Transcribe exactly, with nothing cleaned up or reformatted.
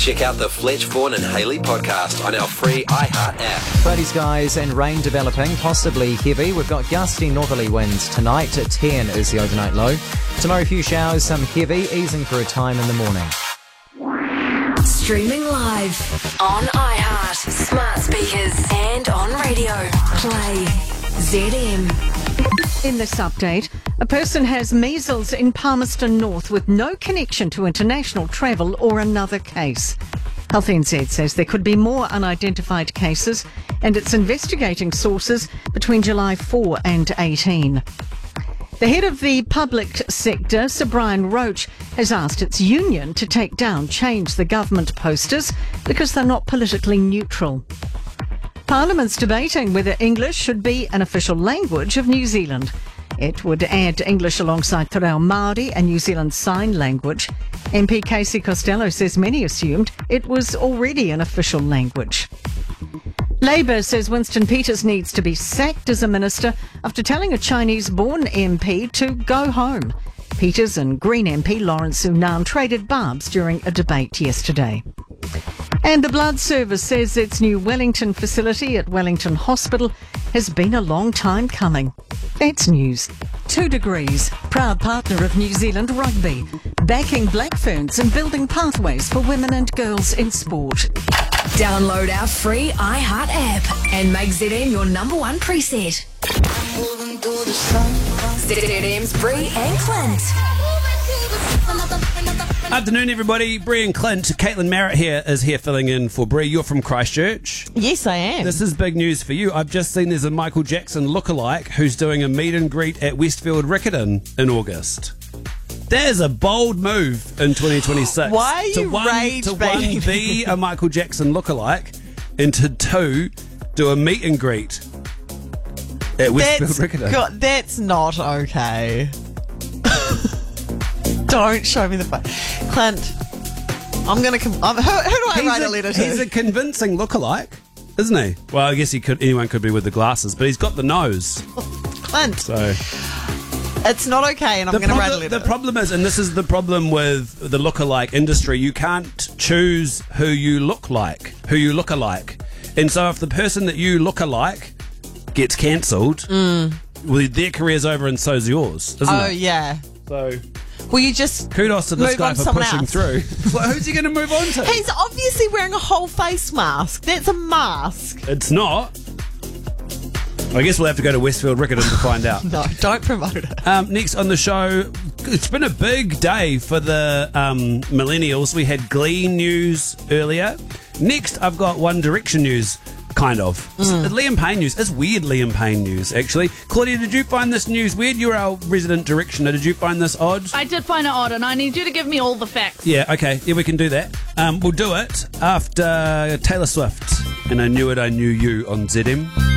Check out the Fletch, Vaughan and Hayley podcast on our free iHeart app. Cloudy skies and rain developing, possibly heavy. We've got gusty northerly winds tonight. At ten is the overnight low. Tomorrow, a few showers, some heavy, easing for a time in the morning. Streaming live on iHeart, smart speakers and on radio. Play Z M. In this update, a person has measles in Palmerston North with no connection to international travel or another case. Health N Z says there could be more unidentified cases and it's investigating sources between July fourth and eighteenth. The head of the public sector, Sir Brian Roach, has asked its union to take down Change the Government posters because they're not politically neutral. Parliament's debating whether English should be an official language of New Zealand. It would add English alongside Te Reo Māori and New Zealand Sign Language. M P Casey Costello says many assumed it was already an official language. Labour says Winston Peters needs to be sacked as a minister after telling a Chinese-born M P to go home. Peters and Green M P Lawrence Sunan traded barbs during a debate yesterday. And the Blood Service says its new Wellington facility at Wellington Hospital has been a long time coming. That's news. Two Degrees, proud partner of New Zealand Rugby, backing Black Ferns and building pathways for women and girls in sport. Download our free iHeart app and make Z M your number one preset. Z M's Bree and Clint. Afternoon, everybody. Bree and Clint. Caitlin Merritt here is here filling in for Bree. You're from Christchurch. Yes, I am. This is big news for you. I've just seen there's a Michael Jackson lookalike who's doing a meet and greet at Westfield Riccarton in August. That is a bold move in twenty twenty-six. Why are you to one, rage to baiting one, be a Michael Jackson lookalike, and to two, do a meet and greet at Westfield That's, Riccarton. God, that's not okay. Don't show me the phone. Clint, I'm going to... Com- I'm, who, who do I He's write a, a letter to? He's a convincing lookalike, isn't he? Well, I guess he could. Anyone could be with the glasses, but he's got the nose. Clint, So it's not okay, and I'm the, going to write a prob- letter. the problem is, and this is the problem with the lookalike industry, you can't choose who you look like, who you look alike. And so if the person that you look alike gets cancelled, mm. well, their career's over and so's yours, isn't oh, it? yeah. So Will you just kudos to this move guy on to for someone pushing else? through. Well, who's he going to move on to? He's obviously wearing a whole face mask. That's a mask. It's not. I guess we'll have to go to Westfield Riccarton to find out. No, don't promote it. Um, next on the show, it's been a big day for the um, millennials. We had Glee news earlier. Next, I've got One Direction news, kind of. Mm. It's Liam Payne news. It's weird Liam Payne news, actually. Claudia, did you find this news weird? You're our resident Directioner. Did you find this odd? I did find it odd, and I need you to give me all the facts. Yeah, okay. Yeah, we can do that. Um, we'll do it after Taylor Swift and I Knew It, I Knew You on Z M.